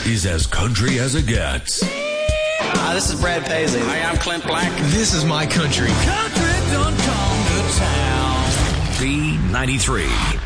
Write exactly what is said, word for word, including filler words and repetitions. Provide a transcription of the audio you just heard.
is as country as it gets. Hi, this is Brad Paisley. Hi, I'm Clint Black. This is My Country. Country don't come to town. B ninety-three.